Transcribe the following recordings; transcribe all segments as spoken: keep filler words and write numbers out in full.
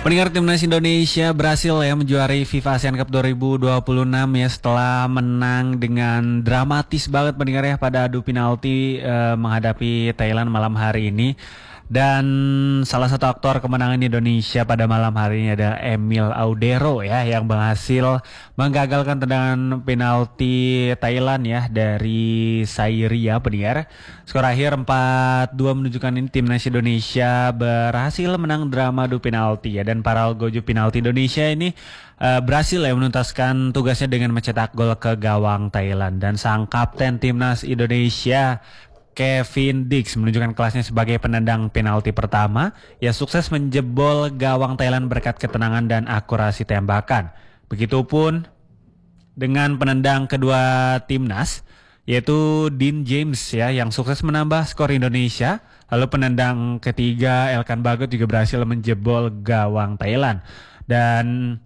Pendengar timnas Indonesia berhasil ya menjuari FIFA Asian Cup dua ribu dua puluh enam ya setelah menang dengan dramatis banget pendengar ya pada adu penalti eh, menghadapi Thailand malam hari ini. Dan salah satu aktor kemenangan Indonesia pada malam hari ini adalah Emil Audero ya yang berhasil menggagalkan tendangan penalti Thailand ya dari Sairia pendengar. Skor akhir empat dua menunjukkan ini timnas Indonesia berhasil menang drama adu penalti ya, dan para algojo penalti Indonesia ini uh, berhasil ya menuntaskan tugasnya dengan mencetak gol ke gawang Thailand, dan sang kapten timnas Indonesia Kevin Dix menunjukkan kelasnya sebagai penendang penalti pertama yang sukses menjebol gawang Thailand berkat ketenangan dan akurasi tembakan. Begitupun dengan penendang kedua timnas yaitu Dean James ya yang sukses menambah skor Indonesia. Lalu penendang ketiga Elkan Bagot juga berhasil menjebol gawang Thailand. Dan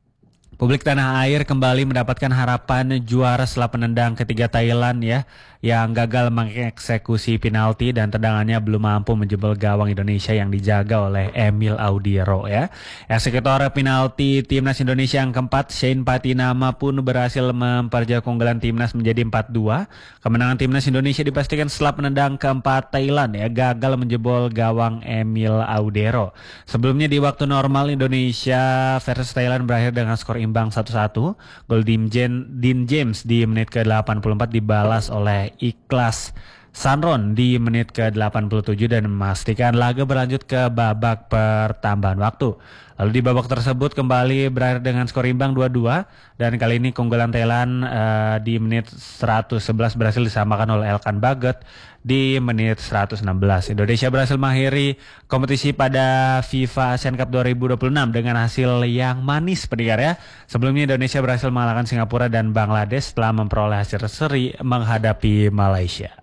publik tanah air kembali mendapatkan harapan juara setelah penendang ketiga Thailand ya yang gagal mengeksekusi penalti dan tendangannya belum mampu menjebol gawang Indonesia yang dijaga oleh Emil Audero ya. Eksekutor penalti timnas Indonesia yang keempat Shane Patinama pun berhasil memperjauh keunggulan timnas menjadi empat dua. Kemenangan timnas Indonesia dipastikan setelah penendang keempat Thailand ya gagal menjebol gawang Emil Audero. Sebelumnya di waktu normal Indonesia versus Thailand berakhir dengan skor imbang satu satu. Gol Dean James di menit ke delapan puluh empat dibalas oleh Ikhlas Sanron di menit ke delapan puluh tujuh dan memastikan laga berlanjut ke babak pertambahan waktu. Lalu di babak tersebut kembali berakhir dengan skor imbang dua dua, dan kali ini keunggulan Thailand uh, di menit seratus sebelas berhasil disamakan oleh Elkan Bagot di menit seratus enam belas. Indonesia berhasil mengakhiri kompetisi pada FIFA Asian Cup dua ribu dua puluh enam dengan hasil yang manis pendengar ya. Sebelumnya Indonesia berhasil mengalahkan Singapura dan Bangladesh setelah memperoleh hasil seri menghadapi Malaysia.